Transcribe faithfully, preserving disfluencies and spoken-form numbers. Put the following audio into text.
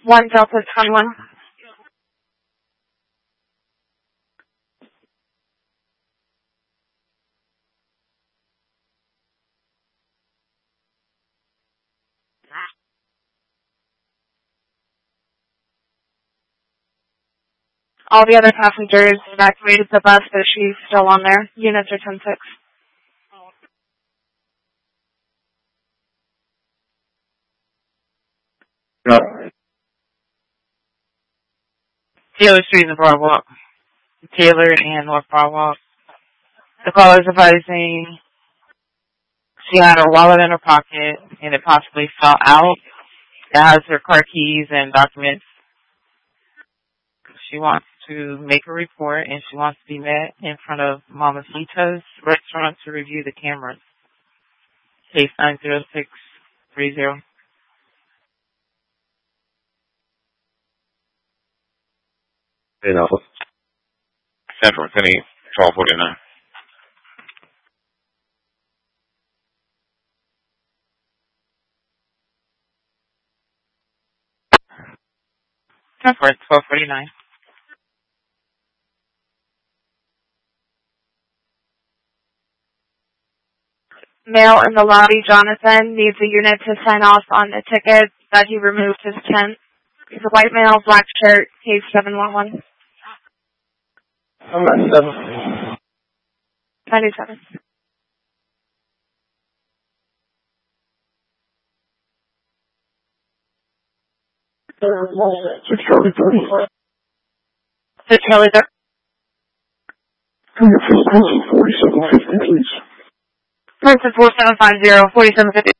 one Delta twenty-one. All the other passengers evacuated the bus, but she's still on there. Units are ten six. No. Taylor Street and Broadwalk. Taylor and North Broadwalk. The caller is advising she had her wallet in her pocket and it possibly fell out. It has her car keys and documents. She wants to make a report and she wants to be met in front of Mamacita's restaurant to review the cameras. Case nine zero six three zero. You know, Central City, twelve forty-nine. Central, twelve forty-nine. Male in the lobby, Jonathan, needs a unit to sign off on the ticket that he removed his tent. He's a white male, black shirt, case seven one one. I'm ninety-seven. ninety-seven. Six Charlie thirty. Six Charlie thirty. Can you please forty-seven fifty, please? Person four seven five zero, forty-seven fifty.